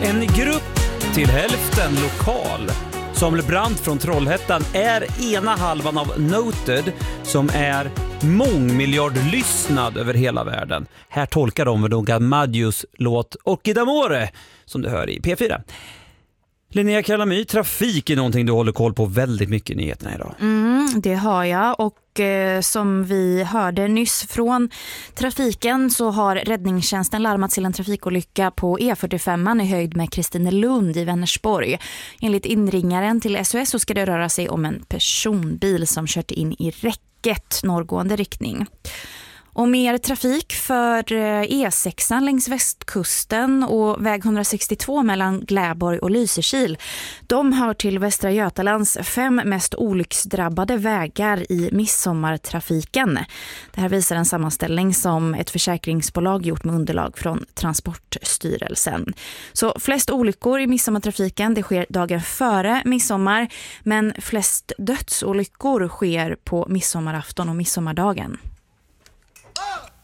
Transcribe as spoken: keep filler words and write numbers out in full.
En grupp till hälften lokal. Samuel Brandt från Trollhättan är ena halvan av Noted som är mångmiljardlyssnad över hela världen. Här tolkar de Veronica Maggios låt Occhi d'amore som du hör i P fyra. Linnea Kalamy, trafik är någonting du håller koll på väldigt mycket i nyheterna idag. Mm, det har jag och eh, som vi hörde nyss från trafiken så har räddningstjänsten larmat till en trafikolycka på E fyrtiofem i höjd med Kristinelund i Vänersborg. Enligt inringaren till S O S så ska det röra sig om en personbil som kört in i räcket norrgående riktning. Och mer trafik för E sex längs västkusten och väg etthundrasextiotvå mellan Gläborg och Lysekil. De hör till Västra Götalands fem mest olycksdrabbade vägar i midsommartrafiken. Det här visar en sammanställning som ett försäkringsbolag gjort med underlag från Transportstyrelsen. Så flest olyckor i midsommartrafiken det sker dagen före midsommar, men flest dödsolyckor sker på midsommarafton och midsommardagen.